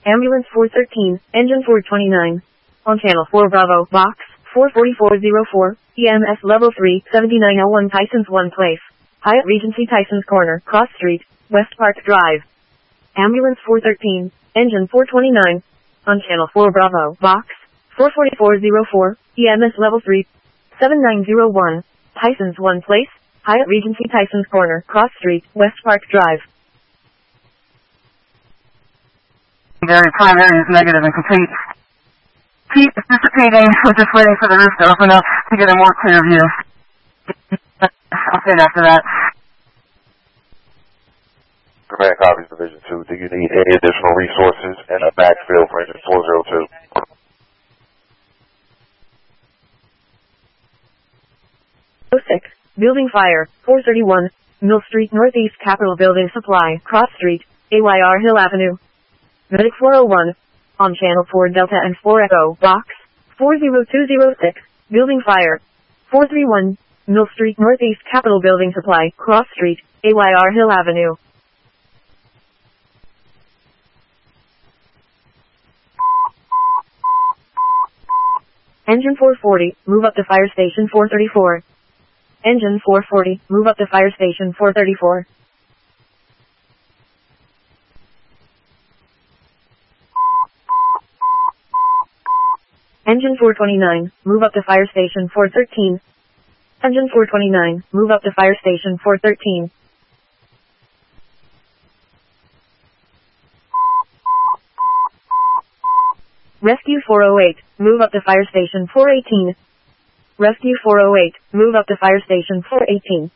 Ambulance 413, Engine 429. On Channel 4 Bravo, Box 44404, EMS Level 3, 7901 Tyson's One Place. Hyatt Regency Tyson's Corner, Cross Street, West Park Drive. Ambulance 413, Engine 429. On Channel 4 Bravo, Box 44404, EMS Level 3, 7901, Tyson's One Place, Hyatt Regency Tyson's Corner, Cross Street, West Park Drive. Very primary is negative and complete. Keep dissipating. We're just waiting for the roof to open up to get a more clear view. I'll say it after that. Command copies Division 2. Do you need any additional resources and a backfill for Engine 402? Building fire, 431, Mill Street Northeast Capitol Building Supply, Cross Street, AYR Hill Avenue. Medic 401, on Channel 4 Delta and 4 Echo, Box 40206, Building fire, 431, Mill Street Northeast Capitol Building Supply, Cross Street, AYR Hill Avenue. Engine 440, move up to Fire Station 434. Engine 440, move up to Fire Station 434. Engine 429, move up to Fire Station 413. Engine 429, move up to Fire Station 413. Rescue 408, move up to Fire Station 418. Rescue 408, move up to Fire Station 418.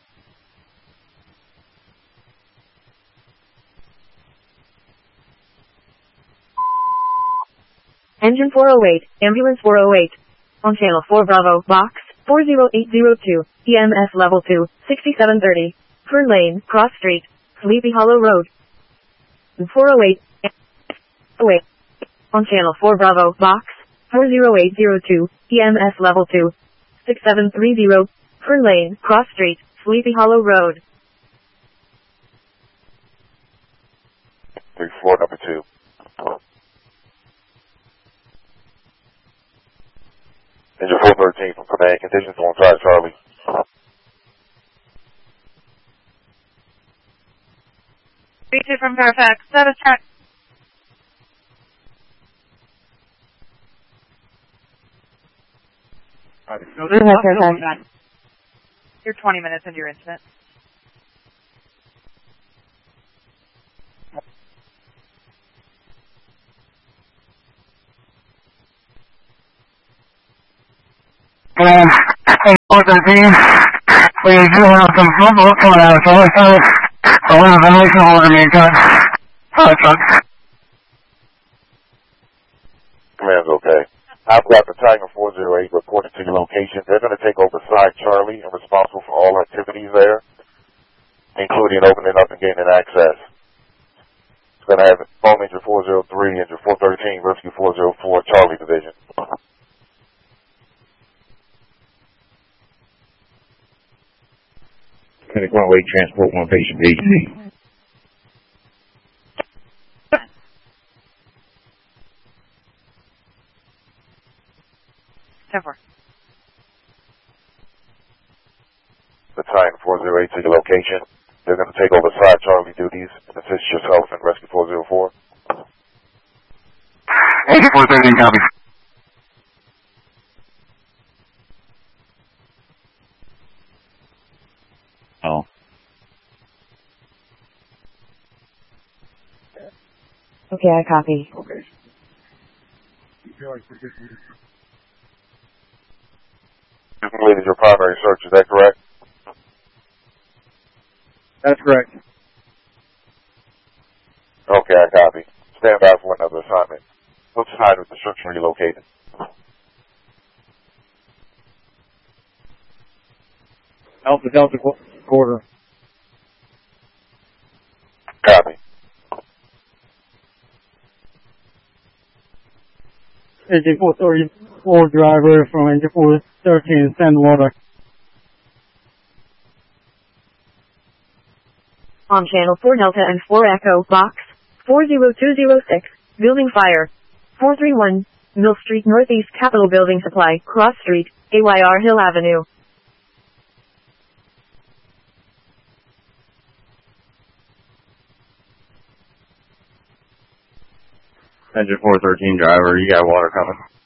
Engine 408, Ambulance 408. On Channel 4 Bravo, Box 40802, EMS Level 2, 6730. Fern Lane, Cross Street, Sleepy Hollow Road. 408, wait. On Channel 4 Bravo, Box 40802, EMS Level 2, 6730, Fern Lane, Cross Street, Sleepy Hollow Road. 34, number 2. Engine 413 from command, conditions on side Charlie. B2 from Fairfax, status check. You're 20 minutes into your incident. Hey, 413, we do have some trouble coming out of the toilet, so we have a ventilation hole in the meantime. Fire truck. Command's okay. I've got the Tiger 408 reported to your location. They're going to take over Side Charlie and responsible for all activities there, including opening up and gaining access. It's going to have Foam Engine 403, Engine 413, Rescue 404, Charlie Division. Medic runway, transport one patient to agency. 10-4. The Titan 408 to your location. They're going to take over Side Charlie duties and assist yourself in Rescue 404. Agent 413, copy. Oh. Okay, I copy. Okay. You completed your primary search, is that correct? That's correct. Okay, I copy. Stand by for another assignment. What's the height of the structure relocated? Alpha Delta quarter. Copy. Engine 434 driver from Engine 413, send water. On Channel 4 Delta and 4 Echo, Box 40206, Building fire. 431, Mill Street Northeast Capitol Building Supply, Cross Street, AYR Hill Avenue. Engine 413 driver, you got water coming.